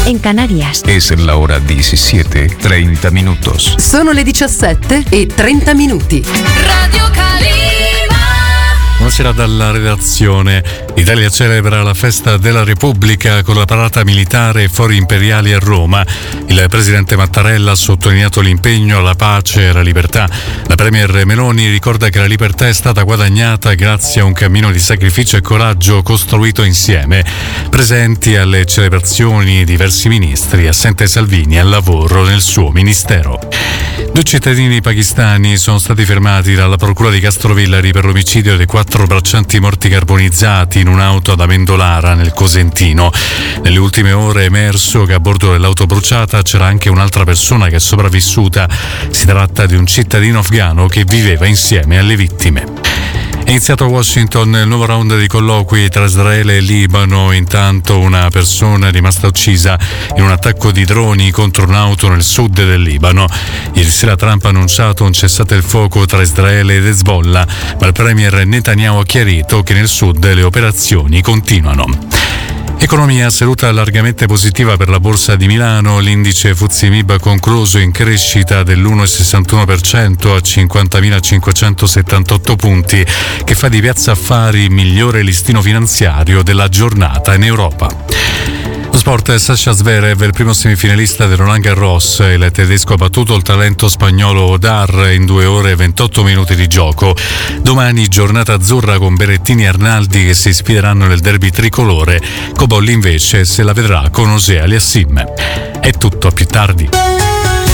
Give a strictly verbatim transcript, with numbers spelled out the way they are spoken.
en Canarias. Es la hora diecisiete, treinta minutos. Sono le diciassette e trenta minuti. Radio Calima. Buonasera dalla redazione. L'Italia celebra la festa della Repubblica con la parata militare e fori imperiali a Roma. Il presidente Mattarella ha sottolineato l'impegno alla pace e alla libertà. La premier Meloni ricorda che la libertà è stata guadagnata grazie a un cammino di sacrificio e coraggio costruito insieme. Presenti alle celebrazioni diversi ministri, assente Salvini al lavoro nel suo ministero. Due cittadini pakistani sono stati fermati dalla procura di Castrovillari per l'omicidio dei quattro braccianti morti carbonizzati in un'auto ad Amendolara nel Cosentino. Nelle ultime ore è emerso che a bordo dell'auto bruciata c'era anche un'altra persona che è sopravvissuta. Si tratta di un cittadino afghano che viveva insieme alle vittime. È iniziato a Washington il nuovo round di colloqui tra Israele e Libano. Intanto una persona è rimasta uccisa in un attacco di droni contro un'auto nel sud del Libano. Ieri sera Trump ha annunciato un cessate il fuoco tra Israele ed Hezbollah, ma il premier Netanyahu ha chiarito che nel sud le operazioni continuano. Economia, seduta largamente positiva per la Borsa di Milano. L'indice F T S E M I B ha concluso in crescita dell'uno virgola sessantuno per cento a cinquantamilacinquecentosettantotto punti, che fa di Piazza Affari il migliore listino finanziario della giornata in Europa. Lo sport, Sasha Zverev, il primo semifinalista del Roland Garros. Il tedesco ha battuto il talento spagnolo Odar in due ore e ventotto minuti di gioco. Domani giornata azzurra con Berrettini e Arnaldi che si sfideranno nel derby tricolore. Cobolli invece se la vedrà con Osea Aliassim. È tutto, a più tardi.